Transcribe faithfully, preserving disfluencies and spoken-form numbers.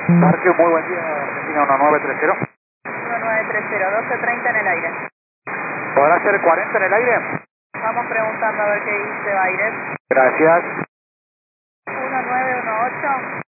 Parque, muy buen día, Argentina uno nueve tres cero. uno nueve tres cero, doce treinta en el aire. ¿Podrá ser cuarenta en el aire? Vamos preguntando a ver qué dice Baires. Gracias. uno nueve uno ocho.